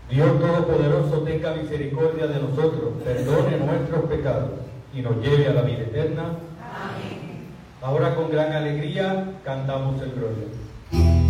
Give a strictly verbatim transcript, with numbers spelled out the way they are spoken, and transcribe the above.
Dios Todopoderoso tenga misericordia de nosotros, perdone nuestros pecados y nos lleve a la vida eterna. Amén. Ahora con gran alegría cantamos el gloria.